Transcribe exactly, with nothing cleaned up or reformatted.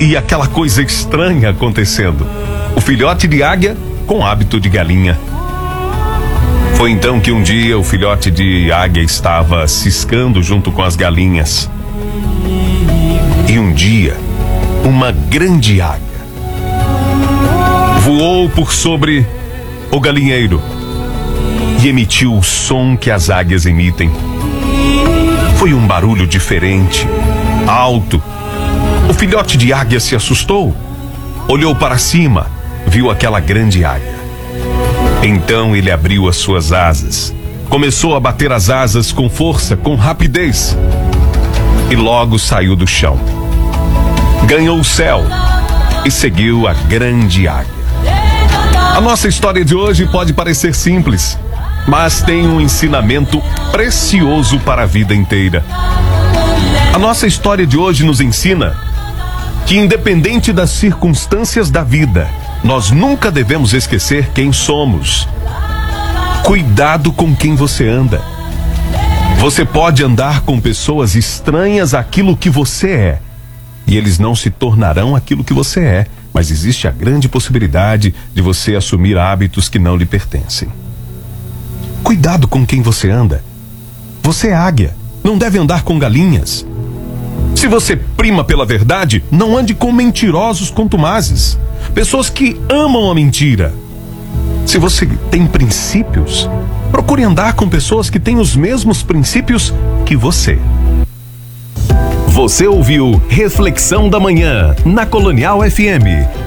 e aquela coisa estranha acontecendo. O filhote de águia com hábito de galinha. Foi então que um dia o filhote de águia estava ciscando junto com as galinhas. E um dia, uma grande águia voou por sobre o galinheiro e emitiu o som que as águias emitem. Foi um barulho diferente, alto. O filhote de águia se assustou, olhou para cima, viu aquela grande águia. Então ele abriu as suas asas, começou a bater as asas com força, com rapidez, e logo saiu do chão. Ganhou o céu e seguiu a grande águia. A nossa história de hoje pode parecer simples, mas tem um ensinamento precioso para a vida inteira. A nossa história de hoje nos ensina que, independente das circunstâncias da vida, nós nunca devemos esquecer quem somos. Cuidado com quem você anda. Você pode andar com pessoas estranhas àquilo que você é, e eles não se tornarão aquilo que você é, mas existe a grande possibilidade de você assumir hábitos que não lhe pertencem. Cuidado com quem você anda. Você é águia, não deve andar com galinhas. Se você prima pela verdade, não ande com mentirosos contumazes, pessoas que amam a mentira. Se você tem princípios, procure andar com pessoas que têm os mesmos princípios que você. Você ouviu Reflexão da Manhã, na Colonial F M.